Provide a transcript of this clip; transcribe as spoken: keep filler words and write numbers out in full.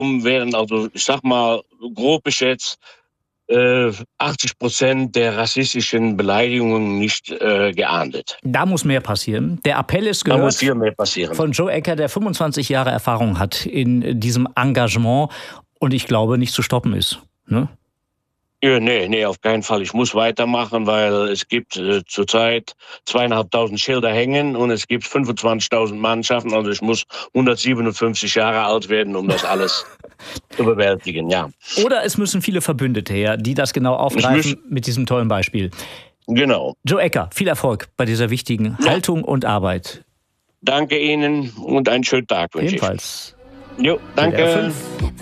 werden, also ich sag mal grob geschätzt, äh, achtzig Prozent der rassistischen Beleidigungen nicht äh, geahndet. Da muss mehr passieren. Der Appell ist Da muss gehört viel mehr passieren. von Joe Ecker, der fünfundzwanzig Jahre Erfahrung hat in diesem Engagement und ich glaube nicht zu stoppen ist. Ne? Ja, nee, nee, auf keinen Fall. Ich muss weitermachen, weil es gibt äh, zurzeit zweieinhalbtausend Schilder hängen und es gibt fünfundzwanzigtausend Mannschaften. Also ich muss hundertsiebenundfünfzig Jahre alt werden, um das alles zu bewältigen, ja. Oder es müssen viele Verbündete her, die das genau aufgreifen mit diesem tollen Beispiel. Genau. Joe Ecker, viel Erfolg bei dieser wichtigen ja. Haltung und Arbeit. Danke Ihnen und einen schönen Tag wünsche ich. Ebenfalls. Jo, danke.